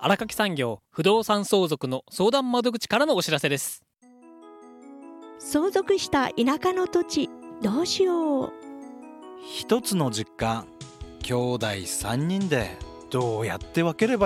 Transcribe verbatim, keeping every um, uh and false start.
荒垣産業不動産相続の相談窓口からのお知らせです。 相続した田舎の土地どうしよう。 一つの実家兄弟さんにんでどうやって分ければ